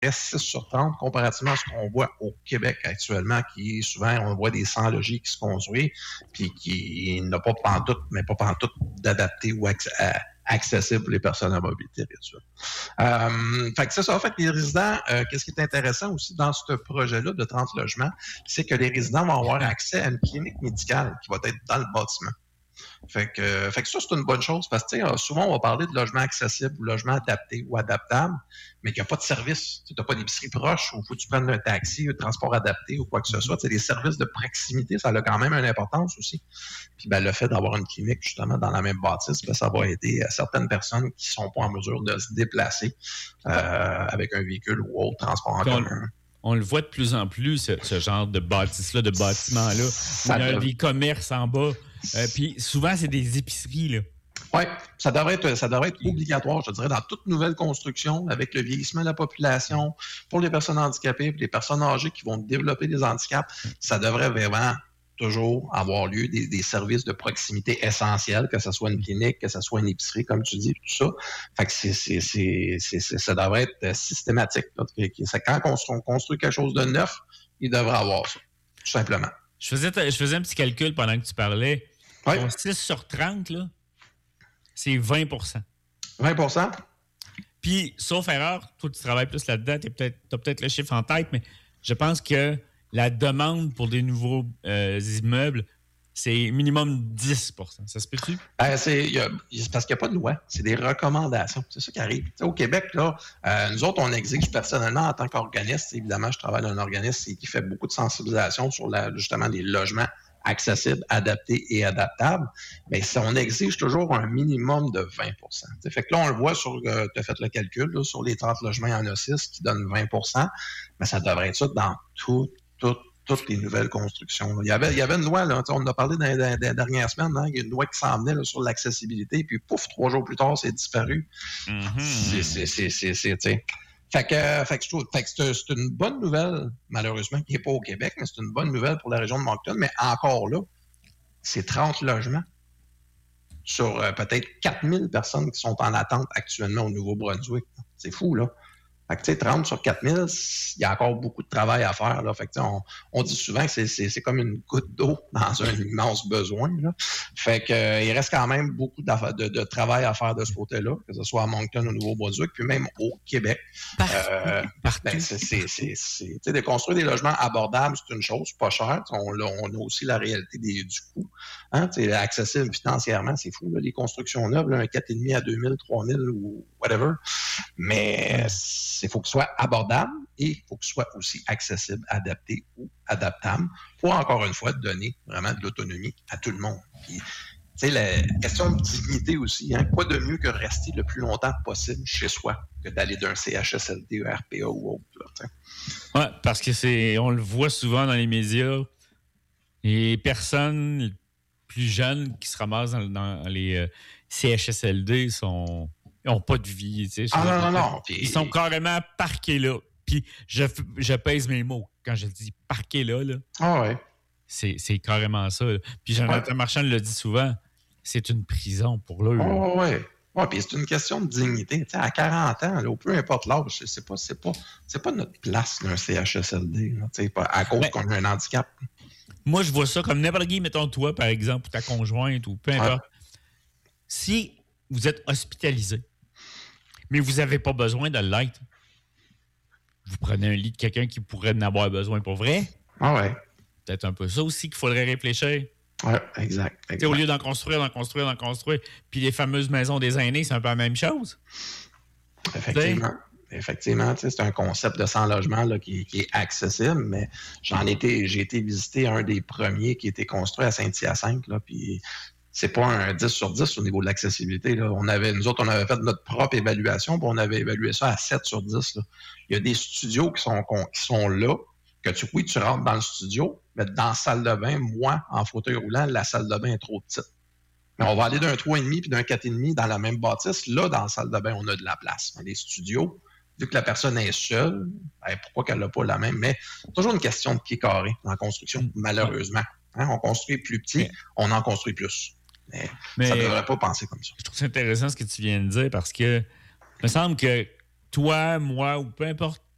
6 sur 30, comparativement à ce qu'on voit au Québec actuellement, qui souvent, on voit des 100 logis qui se construisent, puis qui n'a pas pantoute, mais pas pantoute d'adapter ou accessible pour les personnes à mobilité réduite. Fait que c'est ça. Fait que les résidents, qu'est-ce qui est intéressant aussi dans ce projet-là de 30 logements, c'est que les résidents vont avoir accès à une clinique médicale qui va être dans le bâtiment. Fait que ça, c'est une bonne chose parce que souvent, on va parler de logement accessible ou logement adapté ou adaptable, mais qu'il n'y a pas de service. Tu n'as pas d'épicerie proche ou il faut que tu prennes un taxi ou un transport adapté ou quoi que ce soit. T'sais, les services de proximité, ça a quand même une importance aussi. Puis le fait d'avoir une clinique justement dans la même bâtisse, ça va aider certaines personnes qui ne sont pas en mesure de se déplacer avec un véhicule ou autre transport en commun. On le voit de plus en plus, ce genre de bâtisse-là, de bâtiment-là. Où il y a des commerces en bas. Puis souvent, c'est des épiceries, là. Oui, ça devrait être obligatoire, je dirais, dans toute nouvelle construction, avec le vieillissement de la population, pour les personnes handicapées, pour les personnes âgées qui vont développer des handicaps. Ça devrait vraiment toujours avoir lieu des services de proximité essentiels, que ce soit une clinique, que ce soit une épicerie, comme tu dis, tout ça. Fait que ça devrait être systématique. Quand on construit quelque chose de neuf, il devrait avoir ça, tout simplement. Je faisais un petit calcul pendant que tu parlais. Oui. Ton 6 sur 30, là, c'est 20 20 Puis, sauf erreur, toi, tu travailles plus là-dedans, tu as peut-être le chiffre en tête, mais je pense que la demande pour des nouveaux immeubles, c'est minimum 10 %. Ça se peut-tu? C'est parce qu'il n'y a pas de loi. C'est des recommandations. C'est ça qui arrive. T'sais, au Québec, là, nous autres, on exige personnellement en tant qu'organisme. Évidemment, je travaille dans un organisme qui fait beaucoup de sensibilisation sur justement les logements accessibles, adaptés et adaptables. Mais on exige toujours un minimum de 20 %. Fait que là, on le voit tu as fait le calcul, là, sur les 30 logements, il y en a 6 qui donnent 20 %. Mais ça devrait être ça dans toutes les nouvelles constructions. Il y avait une loi, là, on en a parlé dans les dernières semaines, hein, il y a une loi qui s'en venait là, sur l'accessibilité, puis pouf, 3 jours plus tard, c'est disparu. Fait que c'est une bonne nouvelle, malheureusement, qui n'est pas au Québec, mais c'est une bonne nouvelle pour la région de Moncton, mais encore là, c'est 30 logements sur peut-être 4000 personnes qui sont en attente actuellement au Nouveau-Brunswick. C'est fou, là. Fait que, 30 sur 4000, il y a encore beaucoup de travail à faire. Là. Fait que, on dit souvent que c'est comme une goutte d'eau dans un immense besoin. Là. Fait que, il reste quand même beaucoup de travail à faire de ce côté-là, que ce soit à Moncton, au Nouveau-Brunswick, puis même au Québec. Partout. De construire des logements abordables, c'est une chose, pas cher. On a aussi la réalité du coût. Hein, accessible financièrement, c'est fou. Là, les constructions neuves, là, un 4,5 à 2000, 3000 ou whatever. Mais il faut que ce soit abordable et il faut que ce soit aussi accessible, adapté ou adaptable pour, encore une fois, donner vraiment de l'autonomie à tout le monde. Puis, la question de dignité aussi, hein, quoi de mieux que rester le plus longtemps possible chez soi que d'aller d'un CHSLD, un RPA ou autre. Oui, parce que on le voit souvent dans les médias, les personnes plus jeunes qui se ramassent dans les CHSLD n'ont pas de vie. Non. Ils sont carrément parqués là. Puis je pèse mes mots quand je dis parqués là. Ah ouais. C'est carrément ça. Là. Puis Jonathan Marchand le dit souvent, c'est une prison pour eux. Oh, ouais. Oui, puis c'est une question de dignité. T'sais, à 40 ans, là, peu importe l'âge, c'est pas notre place d'un CHSLD, là, à cause qu'on a un handicap. Moi, je vois ça comme n'importe qui, mettons toi, par exemple, ou ta conjointe, ou peu importe. Si vous êtes hospitalisé, mais vous n'avez pas besoin de l'être, vous prenez un lit de quelqu'un qui pourrait en avoir besoin pour vrai. Ah ouais. Peut-être un peu ça aussi qu'il faudrait réfléchir. Oui, exact. Au lieu d'en construire, puis les fameuses maisons des aînés, c'est un peu la même chose. Effectivement, c'est un concept de 100 logements là, qui est accessible, mais j'ai été visiter un des premiers qui était construit à Saint-Hyacinthe, là, puis c'est pas un 10 sur 10 au niveau de l'accessibilité. Là. Nous autres, on avait fait notre propre évaluation, puis on avait évalué ça à 7 sur 10. Là. Il y a des studios qui sont là, que tu rentres dans le studio, mais dans la salle de bain, moi, en fauteuil roulant, la salle de bain est trop petite. Mais on va aller d'un 3,5 puis d'un 4,5 dans la même bâtisse. Là, dans la salle de bain, on a de la place. Mais les studios, vu que la personne est seule, pourquoi qu'elle n'a pas la même? Mais c'est toujours une question de pied carré dans la construction, malheureusement. Hein, on construit plus petit, on en construit plus. Mais ça ne devrait pas penser comme ça. Je trouve ça intéressant ce que tu viens de dire parce que il me semble que toi, moi, ou peu importe